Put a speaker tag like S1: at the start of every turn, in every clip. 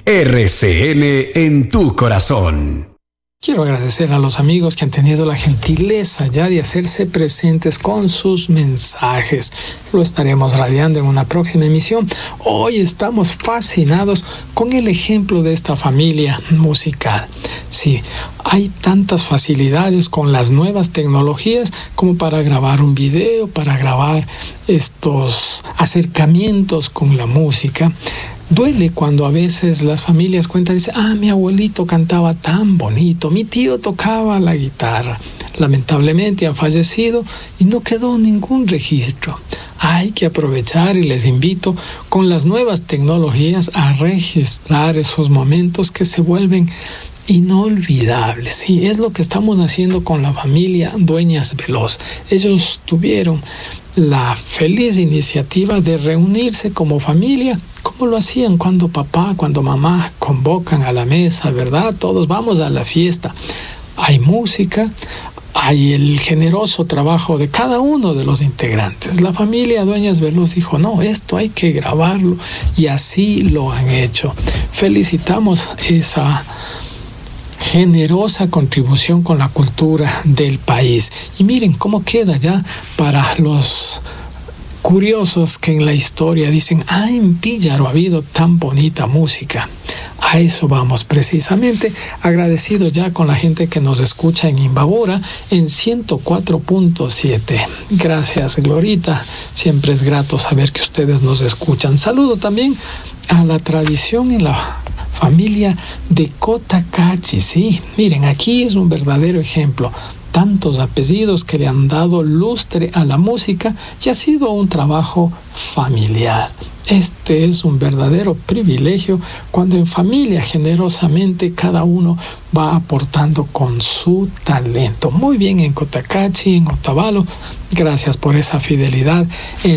S1: RCN en tu corazón.
S2: Quiero agradecer a los amigos que han tenido la gentileza ya de hacerse presentes con sus mensajes. Lo estaremos radiando en una próxima emisión. Hoy estamos fascinados con el ejemplo de esta familia musical. Sí, hay tantas facilidades con las nuevas tecnologías como para grabar un video, para grabar estos acercamientos con la música. Duele cuando a veces las familias cuentan, dicen, mi abuelito cantaba tan bonito, mi tío tocaba la guitarra. Lamentablemente han fallecido y no quedó ningún registro. Hay que aprovechar y les invito con las nuevas tecnologías a registrar esos momentos que se vuelven inolvidables. Sí, es lo que estamos haciendo con la familia Dueñas Veloz. Ellos tuvieron la feliz iniciativa de reunirse como familia, como lo hacían cuando papá, cuando mamá convocan a la mesa, ¿verdad? Todos vamos a la fiesta. Hay música, hay el generoso trabajo de cada uno de los integrantes. La familia Dueñas Veloz dijo, no, esto hay que grabarlo, y así lo han hecho. Felicitamos esa generosa contribución con la cultura del país. Y miren cómo queda ya para los curiosos que en la historia dicen, en Píllaro ha habido tan bonita música. A eso vamos precisamente, agradecido ya con la gente que nos escucha en Imbabura en 104.7. Gracias, Glorita, siempre es grato saber que ustedes nos escuchan. Saludo también a la tradición en la familia de Cotacachi, sí, miren, aquí es un verdadero ejemplo. Tantos apellidos que le han dado lustre a la música y ha sido un trabajo familiar. Este es un verdadero privilegio cuando en familia generosamente cada uno va aportando con su talento. Muy bien en Cotacachi, en Otavalo, gracias por esa fidelidad en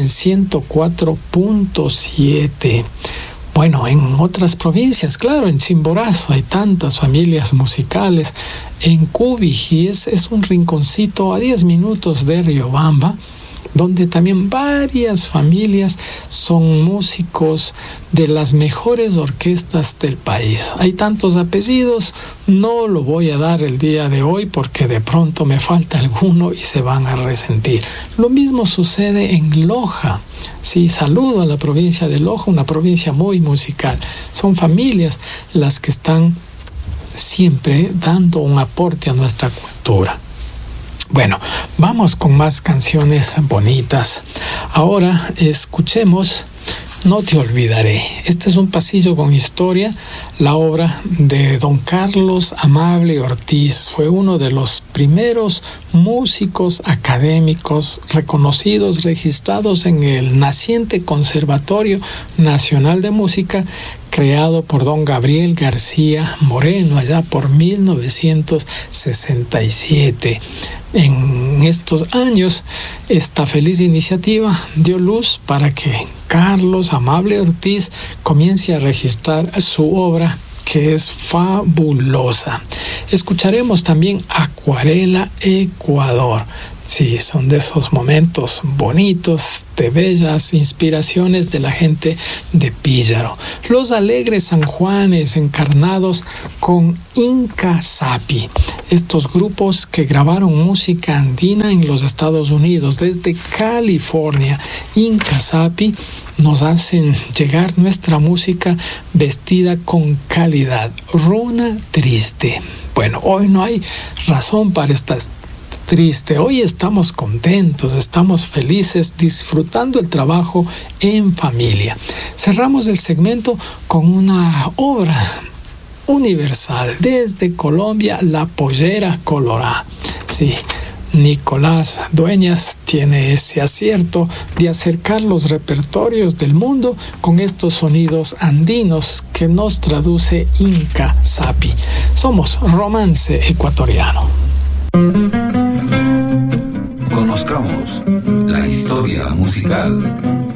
S2: 104.7. Bueno, en otras provincias, claro, en Chimborazo hay tantas familias musicales. En Cubiji es un rinconcito a 10 minutos de Riobamba, donde también varias familias son músicos de las mejores orquestas del país. Hay tantos apellidos, no lo voy a dar el día de hoy porque de pronto me falta alguno y se van a resentir. Lo mismo sucede en Loja. Sí, saludo a la provincia de Loja, una provincia muy musical. Son familias las que están siempre dando un aporte a nuestra cultura. Bueno, vamos con más canciones bonitas. Ahora escuchemos No te olvidaré. Este es un pasillo con historia, la obra de don Carlos Amable Ortiz. Fue uno de los primeros músicos académicos reconocidos, registrados en el naciente Conservatorio Nacional de Música, creado por don Gabriel García Moreno allá por 1967. En estos años, esta feliz iniciativa dio luz para que Carlos Amable Ortiz comience a registrar su obra, que es fabulosa. Escucharemos también Acuarela Ecuador. Sí, son de esos momentos bonitos, de bellas inspiraciones de la gente de Píllaro. Los Alegres Sanjuanes encarnados con Inca Sapi. Estos grupos que grabaron música andina en los Estados Unidos, desde California. Inca Sapi nos hacen llegar nuestra música vestida con calidad. Runa triste. Bueno, hoy no hay razón para estar triste. Hoy estamos contentos, estamos felices, disfrutando el trabajo en familia. Cerramos el segmento con una obra universal desde Colombia, La Pollera Colorá. Sí, Nicolás Dueñas tiene ese acierto de acercar los repertorios del mundo con estos sonidos andinos que nos traduce Inca Sapi. Somos Romance Ecuatoriano.
S3: Conozcamos la historia musical